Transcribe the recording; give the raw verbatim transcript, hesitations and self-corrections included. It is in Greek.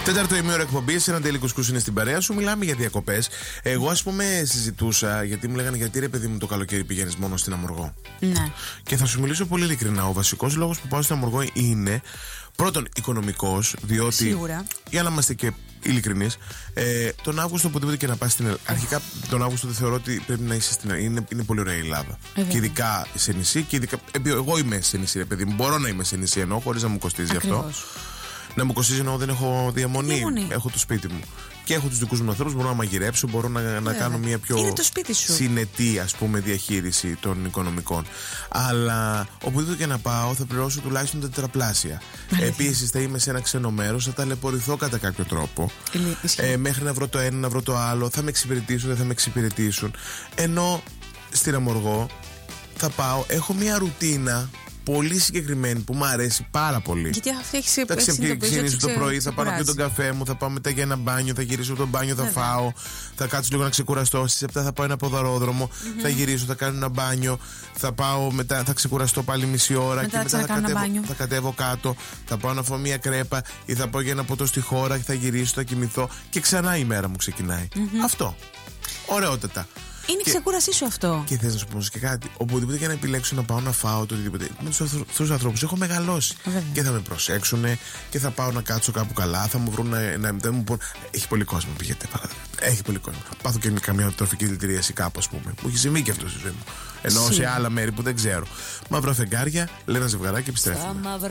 Τέταρτο ημίωρο εκπομπή, ένα τέλειο κουσκούς είναι στην παρέα σου. Μιλάμε για διακοπές. Εγώ, ας πούμε, συζητούσα γιατί μου λέγανε γιατί ρε παιδί μου το καλοκαίρι πηγαίνεις μόνο στην Αμοργό. Ναι. Και θα σου μιλήσω πολύ ειλικρινά. Ο βασικός λόγος που πάω στην Αμοργό είναι πρώτον οικονομικός, διότι. Σίγουρα. Για να είμαστε και ειλικρινείς, ε, τον Αύγουστο οπουδήποτε και να πας στην Ελλάδα. Αρχικά τον Αύγουστο δεν θεωρώ ότι πρέπει να είσαι στην Ελλάδα. Είναι, είναι πολύ ωραία η Ελλάδα. Ε, και ειδικά σε νησί. Και ειδικά, εγώ είμαι σε νησί, ρε παιδί μου. Μπορώ να είμαι σε νησί εννοώ, χωρίς να μου κοστίζει Ακριβώς. αυτό. Να μου κοστίζει ενώ δεν έχω διαμονή. διαμονή. Έχω το σπίτι μου. Και έχω τους δικούς μου ανθρώπους, μπορώ να μαγειρέψω, μπορώ να, να κάνω μια πιο είναι το σπίτι σου. συνετή, ας πούμε, διαχείριση των οικονομικών. Αλλά οπουδήποτε και να πάω θα πληρώσω τουλάχιστον τα τετραπλάσια. Επίσης θα είμαι σε ένα ξένο μέρος, θα ταλαιπωρηθώ κατά κάποιο τρόπο. Ε, μέχρι να βρω το ένα, να βρω το άλλο, θα με εξυπηρετήσουν, δεν θα με εξυπηρετήσουν. Ενώ στην Αμοργό θα πάω, έχω μια ρουτίνα πολύ συγκεκριμένη που μου αρέσει πάρα πολύ. Γιατί αυτή έχει Θα ξυπνήσω το πρωί, θα πάω να πιω τον καφέ μου, θα πάω μετά για ένα μπάνιο, θα γυρίσω από τον μπάνιο, θα Βέβαια. φάω, θα κάτσω λίγο να ξεκουραστώ. Στις επτά θα πάω ένα ποδαρόδρομο, mm-hmm. θα γυρίσω, θα κάνω ένα μπάνιο, θα πάω μετά, θα ξεκουραστώ πάλι μισή ώρα μετά και μετά θα κατέβω, θα κατέβω κάτω, θα πάω να φάω μια κρέπα ή θα πάω για ένα ποτό στη χώρα και θα γυρίσω, θα κοιμηθώ και ξανά η μέρα μου ξεκινάει. Mm-hmm. Αυτό. Ωραιότατα. Είναι η ξεκούρασή σου αυτό. Και θες να σου πω και κάτι. Οπουδήποτε και να επιλέξω να πάω να φάω το οτιδήποτε. Με τους ανθρώπους έχω μεγαλώσει. Βέβαια. Και θα με προσέξουν και θα πάω να κάτσω κάπου καλά. Θα μου βρουν να, να, να μου πούν. Έχει πολύ κόσμο, πήγαινε. Έχει πολύ κόσμο. Πάθω και καμία τροφική δηλητηρίαση κάπου, ας πούμε. Μου έχει συμβεί και αυτό στη ζωή μου. Ενώ σε άλλα μέρη που δεν ξέρω. Μαύρα φεγγάρια, λέει ένα ζευγαράκι, επιστρέφουμε.